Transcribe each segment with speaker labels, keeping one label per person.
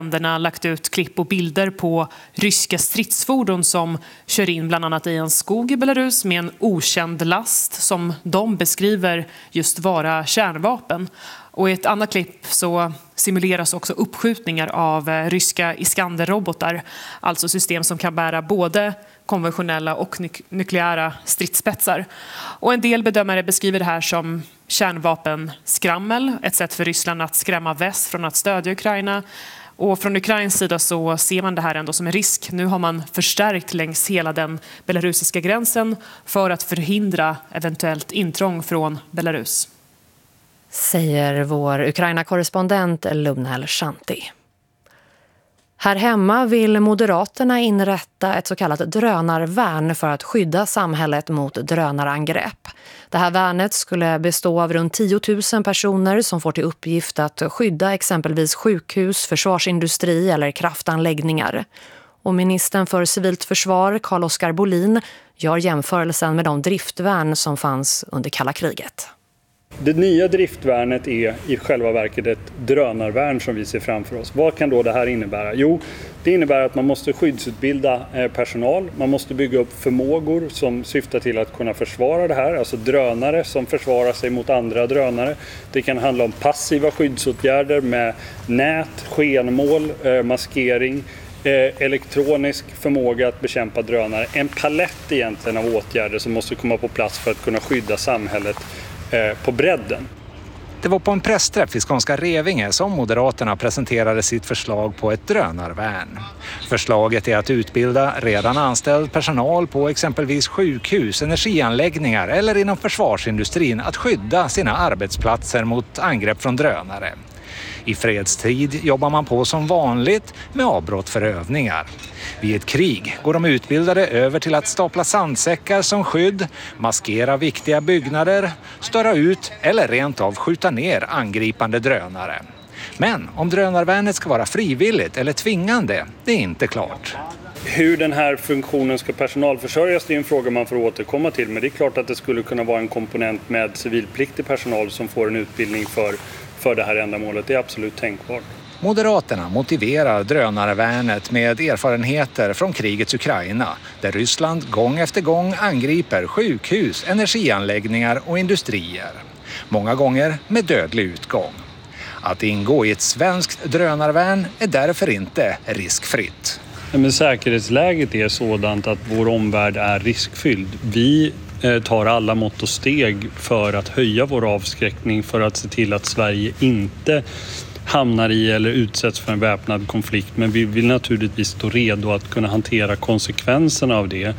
Speaker 1: länderna lagt ut klipp och bilder på ryska stridsfordon som kör in bland annat i en skog i Belarus med en okänd last som de beskriver just vara kärnvapen. Och i ett annat klipp så simuleras också uppskjutningar av ryska Iskander-robotar, alltså system som kan bära både konventionella och nukleära stridsspetsar. Och en del bedömare beskriver det här som kärnvapenskrammel, ett sätt för Ryssland att skrämma väst från att stödja Ukraina. Och från Ukrains sida så ser man det här ändå som en risk. Nu har man förstärkt längs hela den belarusiska gränsen för att förhindra eventuellt intrång från Belarus.
Speaker 2: Säger vår Ukraina-korrespondent Lumnel Shanti. Här hemma vill Moderaterna inrätta ett så kallat drönarvärn för att skydda samhället mot drönarangrepp. Det här värnet skulle bestå av runt 10 000 personer som får till uppgift att skydda exempelvis sjukhus, försvarsindustri eller kraftanläggningar. Och ministern för civilt försvar, Carl-Oskar Bolin, gör jämförelsen med de driftvärn som fanns under kalla kriget.
Speaker 3: Det nya driftvärnet är i själva verket ett drönarvärn som vi ser framför oss. Vad kan då det här innebära? Jo, det innebär att man måste skyddsutbilda personal. Man måste bygga upp förmågor som syftar till att kunna försvara det här. Alltså drönare som försvarar sig mot andra drönare. Det kan handla om passiva skyddsåtgärder med nät, skenmål, maskering, elektronisk förmåga att bekämpa drönare. En palett egentligen av åtgärder som måste komma på plats för att kunna skydda samhället på bredden.
Speaker 4: Det var på en pressträff i Skånska Revinge som Moderaterna presenterade sitt förslag på ett drönarvärn. Förslaget är att utbilda redan anställd personal på exempelvis sjukhus, energianläggningar eller inom försvarsindustrin att skydda sina arbetsplatser mot angrepp från drönare. I fredstid jobbar man på som vanligt med avbrott för övningar. Vid ett krig går de utbildade över till att stapla sandsäckar som skydd, maskera viktiga byggnader, störa ut eller rent av skjuta ner angripande drönare. Men om drönarvärnet ska vara frivilligt eller tvingande, det är inte klart.
Speaker 3: Hur den här funktionen ska personalförsörjas, det är en fråga man får återkomma till. Men det är klart att det skulle kunna vara en komponent med civilpliktig personal som får en utbildning för det här ändamålet. Det är absolut tänkbart.
Speaker 4: Moderaterna motiverar drönarvärnet med erfarenheter från krigets Ukraina, där Ryssland gång efter gång angriper sjukhus, energianläggningar och industrier. Många gånger med dödlig utgång. Att ingå i ett svenskt drönarvärn är därför inte riskfritt.
Speaker 3: Men säkerhetsläget är sådant att vår omvärld är riskfylld. Vi tar alla mått och steg för att höja vår avskräckning, för att se till att Sverige inte hamnar i eller utsätts för en väpnad konflikt. Men vi vill naturligtvis stå redo att kunna hantera konsekvenserna av det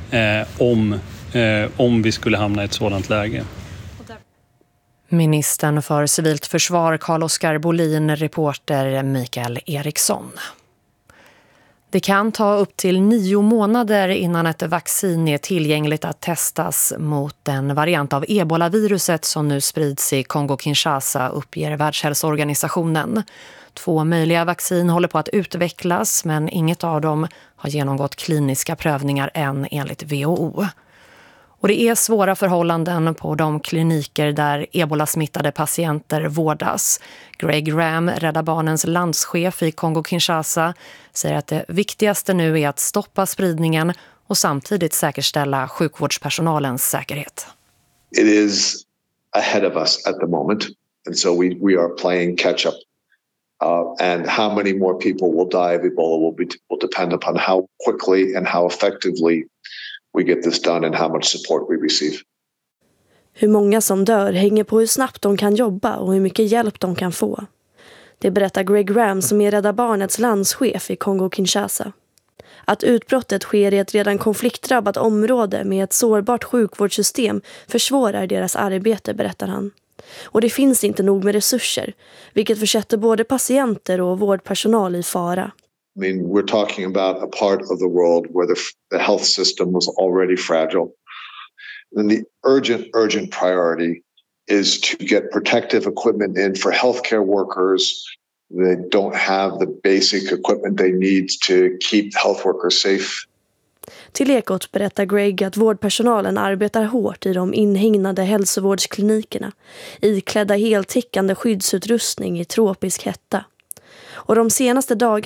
Speaker 3: om vi skulle hamna i ett sådant läge.
Speaker 2: Ministern för civilt försvar Carl-Oskar Bolin, reporter Mikael Eriksson. Det kan ta upp till 9 månader innan ett vaccin är tillgängligt att testas mot den variant av ebola-viruset som nu sprids i Kongo-Kinshasa, uppger Världshälsoorganisationen. 2 möjliga vaccin håller på att utvecklas, men inget av dem har genomgått kliniska prövningar än enligt WHO. Och det är svåra förhållanden på de kliniker där ebola-smittade patienter vårdas. Greg Ram, Rädda Barnens landschef i Kongo-Kinshasa, säger att det viktigaste nu är att stoppa spridningen och samtidigt säkerställa sjukvårdspersonalens säkerhet.
Speaker 5: It is ahead of us at the moment, and so we are playing catch up. And how many more people will die of Ebola will depend upon how quickly and how effectively we get this done and how much support we receive.
Speaker 6: Hur många som dör hänger på hur snabbt de kan jobba och hur mycket hjälp de kan få. Det berättar Greg Ram som är Rädda Barnets landschef i Kongo-Kinshasa. Att utbrottet sker i ett redan konfliktdrabbat område med ett sårbart sjukvårdssystem försvårar deras arbete, berättar han. Och det finns inte nog med resurser, vilket försätter både patienter och vårdpersonal i fara.
Speaker 5: I mean, we're talking about a part of the world where the health system was already fragile. And the urgent priority is to get protective equipment in for healthcare workers. They don't have the basic equipment they need to keep health workers safe.
Speaker 6: Till Ekot berättar Greg att vårdpersonalen arbetar hårt i de inhägnade hälsovårdsklinikerna, iklädda heltäckande skyddsutrustning i tropisk hetta. Och de senaste dagarna